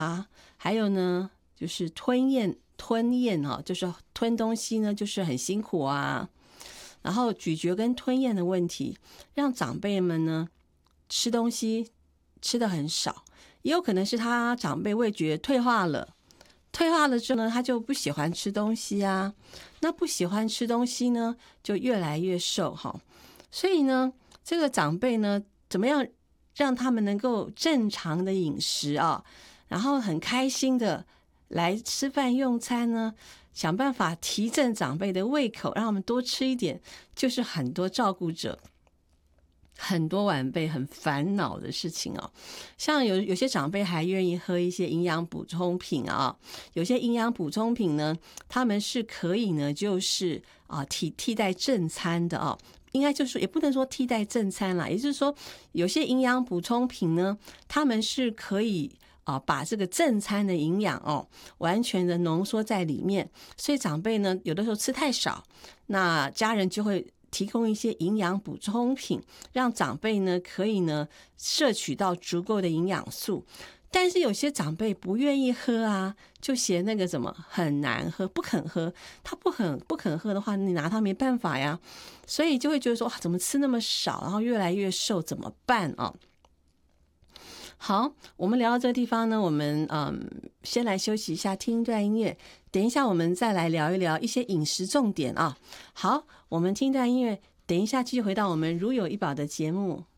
还有呢就是吞咽就是吞东西呢就是很辛苦啊，然后咀嚼跟吞咽的问题，让长辈们呢吃东西吃得很少，也有可能是他长辈味觉退化了之后呢，他就不喜欢吃东西啊，那不喜欢吃东西呢，就越来越瘦哈。所以呢，这个长辈呢，怎么样让他们能够正常的饮食啊，然后很开心的来吃饭用餐呢？想办法提振长辈的胃口，让他们多吃一点，就是很多照顾者、很多晚辈很烦恼的事情哦。像有些长辈还愿意喝一些营养补充品啊，有些营养补充品呢，他们是可以呢，就是替代正餐的哦。应该就是也不能说替代正餐啦，也就是说，有些营养补充品呢，他们是可以把这个正餐的营养完全的浓缩在里面，所以长辈呢有的时候吃太少，那家人就会提供一些营养补充品，让长辈呢可以呢摄取到足够的营养素。但是有些长辈不愿意喝啊，就嫌那个什么很难喝，不肯喝。他不肯喝的话，你拿他没办法呀，所以就会觉得说怎么吃那么少，然后越来越瘦，怎么办啊？好，我们聊到这个地方呢，我们先来休息一下，听一段音乐。等一下我们再来聊一聊一些饮食重点啊。好，我们听一段音乐，等一下继续回到我们如有一宝的节目。